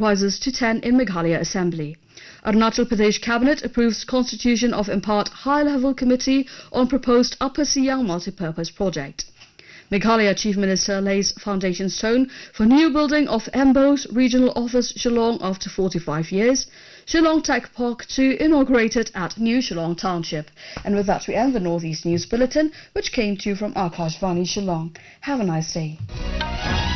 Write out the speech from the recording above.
compromises to 10 in Meghalaya Assembly. Arunachal Pradesh Cabinet approves constitution of Impart High-Level Committee on proposed Upper Siang multipurpose project. Meghalaya Chief Minister lays foundation stone for new building of MBO's regional office Shillong after 45 years. Shillong Tech Park 2 inaugurated at New Shillong Township. And with that we end the Northeast News Bulletin, which came to you from Akashvani Shillong. Have a nice day.